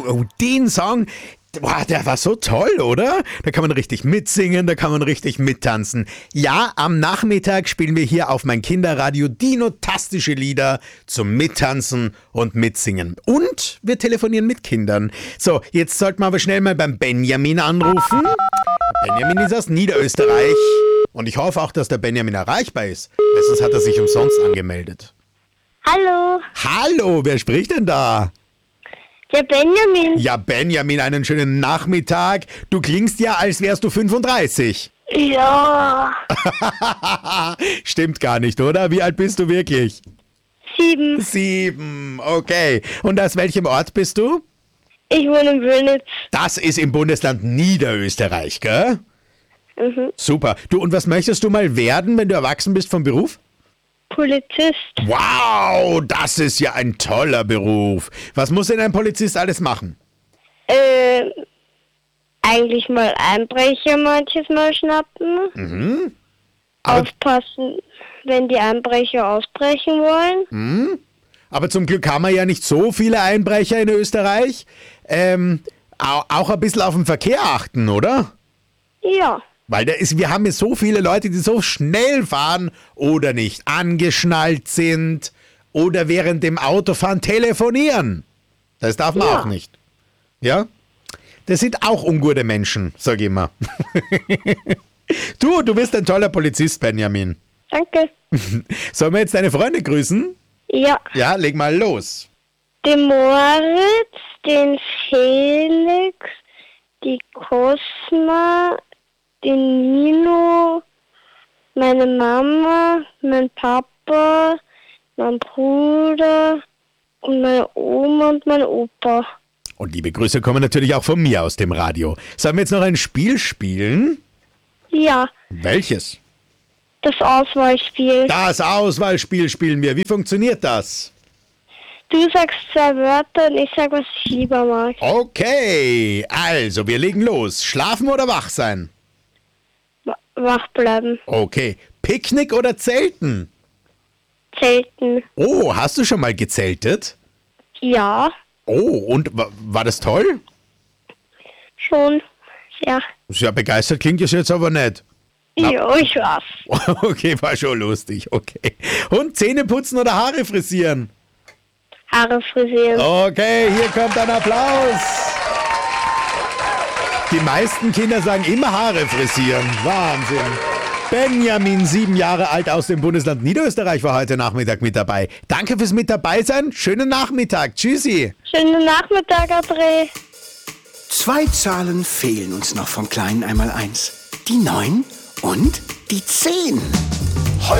den Song, boah, der war so toll, oder? Da kann man richtig mitsingen, da kann man richtig mittanzen. Ja, am Nachmittag spielen wir hier auf mein Kinderradio dinotastische Lieder zum Mittanzen und Mitsingen. Und wir telefonieren mit Kindern. So, jetzt sollten wir aber schnell mal beim Benjamin anrufen. Benjamin ist aus Niederösterreich. Und ich hoffe auch, dass der Benjamin erreichbar ist. Weil sonst hat er sich umsonst angemeldet. Hallo, Hallo, wer spricht denn da? der Benjamin. Ja, Benjamin, einen schönen Nachmittag. Du klingst ja, als wärst du 35. Ja, Stimmt gar nicht, oder? Wie alt bist du wirklich? 7. 7, okay. Und aus welchem Ort bist du? Ich wohne in Wölnitz. Das ist im Bundesland Niederösterreich, gell? Super. Du, und was möchtest du mal werden, wenn du erwachsen bist vom Beruf? Polizist. Wow, das ist ja ein toller Beruf. Was muss denn ein Polizist alles machen? Eigentlich mal Einbrecher manches Mal schnappen. Aber- Aufpassen, wenn die Einbrecher ausbrechen wollen. Aber zum Glück haben wir ja nicht so viele Einbrecher in Österreich. Auch ein bisschen auf den Verkehr achten, oder? Ja, Weil wir haben ja so viele Leute, die so schnell fahren oder nicht angeschnallt sind oder während dem Autofahren telefonieren. Das darf man Ja. auch nicht. Ja? Das sind auch ungute Menschen, sag ich immer. Du bist ein toller Polizist, Benjamin. danke. Sollen wir jetzt deine Freunde grüßen? Ja, Ja, leg mal los. den Moritz, den Felix, die Cosma, den Nino, meine Mama, mein Papa, mein Bruder und meine Oma und mein Opa. Und liebe Grüße kommen natürlich auch von mir aus dem Radio. Sollen wir jetzt noch ein Spiel spielen? Ja, Welches? das Auswahlspiel. Das Auswahlspiel spielen wir. Wie funktioniert das? Du sagst 2 Wörter und ich sag, was ich lieber mag. Okay, also wir legen los. Schlafen oder wach sein? Wach bleiben. Okay, Picknick oder Zelten? Zelten. Oh, hast du schon mal gezeltet? Ja, Oh, und war das toll? schon. Ja. Sehr begeistert klingt es jetzt aber nicht. Ja, ich weiß. Okay, war schon lustig, okay. Und Zähne putzen oder Haare frisieren? Haare frisieren. Okay, hier kommt ein Applaus. Die meisten Kinder sagen immer Haare frisieren. Wahnsinn. Benjamin, 7 Jahre alt aus dem Bundesland Niederösterreich, war heute Nachmittag mit dabei. Danke fürs mit dabei sein. Schönen Nachmittag. Tschüssi. Schönen Nachmittag, André. 2 Zahlen fehlen uns noch vom kleinen Einmaleins. Die 9 und die 10.